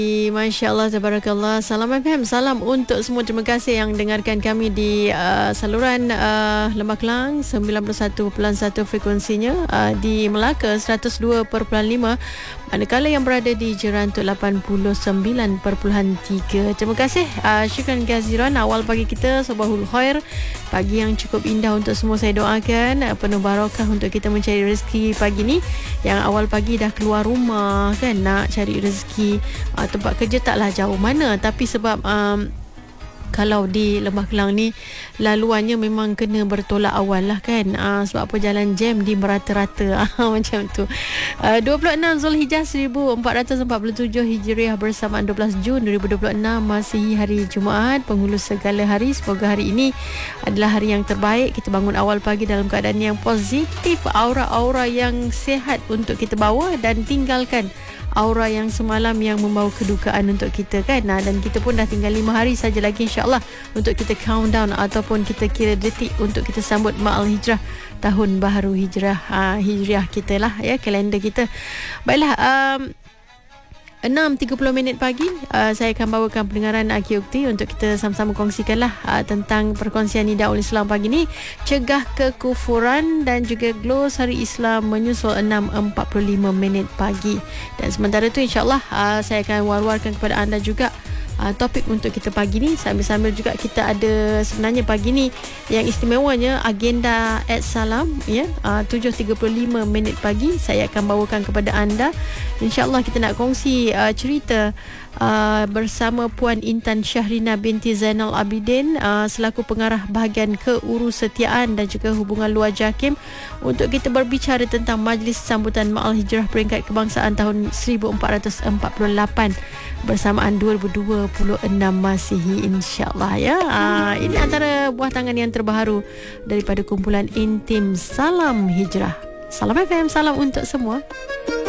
Masya Allah, tabarakallah. Salam FM, salam untuk semua. Terima kasih yang dengarkan kami di saluran Lembah Kelang 91.1 frekuensinya, di Melaka 102.5, manakala yang berada di Jerantuk 89.3. Terima kasih, syukran kaziran. Awal pagi kita sabahul khair, pagi yang cukup indah untuk semua. Saya doakan penuh barakah untuk kita mencari rezeki pagi ni. Yang awal pagi dah keluar rumah kan, nak cari rezeki. Tempat kerja taklah jauh mana, tapi sebab kalau di Lembah Kelang ni laluannya memang kena bertolak awal lah kan, sebab apa, jalan jam di merata-rata macam tu. 26 Zulhijjah 1447 Hijriah bersamaan 12 Jun 2026, masih hari Jumaat, penghulu segala hari. Semoga hari ini adalah hari yang terbaik. Kita bangun awal pagi dalam keadaan yang positif, aura-aura yang sihat untuk kita bawa, dan tinggalkan aura yang semalam yang membawa kedukaan untuk kita kan. Dan kita pun dah tinggal 5 hari saja lagi insya-Allah untuk kita countdown ataupun kita kira detik untuk kita sambut Ma'al Hijrah, tahun baharu hijriah kita lah ya, kalender kita. Baiklah, 6.30 minit pagi, saya akan bawakan pendengaran Aki Ukti untuk kita sama-sama kongsikanlah tentang perkongsian Nidaul Islam pagi ni, cegah kekufuran, dan juga glosari Islam menyusul 6.45 minit pagi. Dan sementara tu insya-Allah saya akan war-warkan kepada anda juga topik untuk kita pagi ni. Sambil-sambil juga kita ada sebenarnya pagi ni yang istimewanya agenda @salam ya, 7.35 minit pagi saya akan bawakan kepada anda. InsyaAllah kita nak kongsi cerita bersama Puan Intan Syahrina binti Zainal Abidin selaku pengarah bahagian keurusetiaan dan juga hubungan luar JAKIM, untuk kita berbicara tentang Majlis Sambutan Ma'al Hijrah Peringkat Kebangsaan tahun 1448 bersamaan 2026 Masihi insya-Allah ya. Ini antara buah tangan yang terbaru daripada kumpulan intim Salam Hijrah. Salam FM, salam untuk semua.